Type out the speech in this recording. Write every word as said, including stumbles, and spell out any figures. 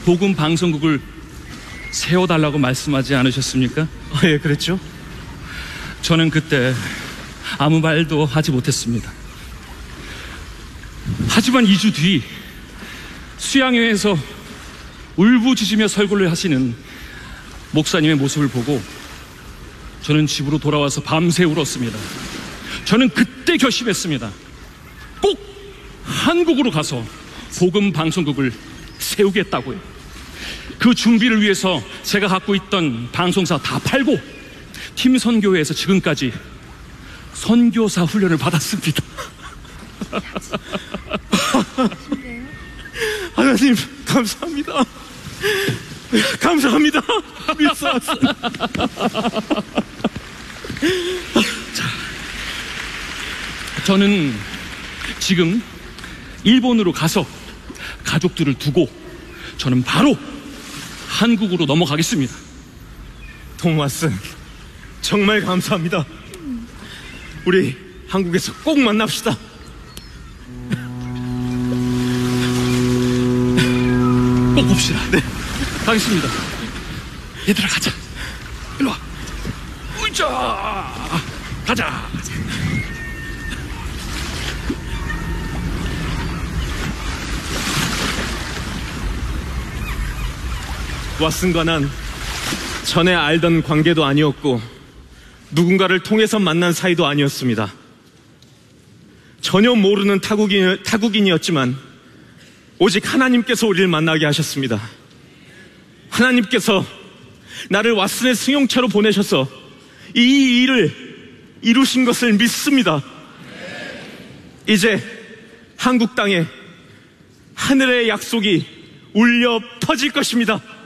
복음 방송국을 세워달라고 말씀하지 않으셨습니까? 아, 예, 그랬죠. 저는 그때 아무 말도 하지 못했습니다. 하지만 이 주 뒤 수양회에서 울부짖으며 설교를 하시는 목사님의 모습을 보고 저는 집으로 돌아와서 밤새 울었습니다. 저는 그때 결심했습니다. 꼭 한국으로 가서 복음 방송국을 세우겠다고요. 그 준비를 위해서 제가 갖고 있던 방송사 다 팔고 팀 선교회에서 지금까지 선교사 훈련을 받았습니다. 하나님 감사합니다. 감사합니다. 믿었습니다. 자, 저는 지금 일본으로 가서 가족들을 두고 저는 바로 한국으로 넘어가겠습니다. 토마스, 정말 감사합니다. 우리 한국에서 꼭 만납시다. 꼭 봅시다. 네, 가겠습니다. 얘들아, 가자. 일로 와. 으이자, 가자. 왓슨과 난 전에 알던 관계도 아니었고 누군가를 통해서 만난 사이도 아니었습니다. 전혀 모르는 타국인, 타국인이었지만 오직 하나님께서 우리를 만나게 하셨습니다. 하나님께서 나를 왓슨의 승용차로 보내셔서 이 일을 이루신 것을 믿습니다. 이제 한국 땅에 하늘의 약속이 울려 퍼질 것입니다.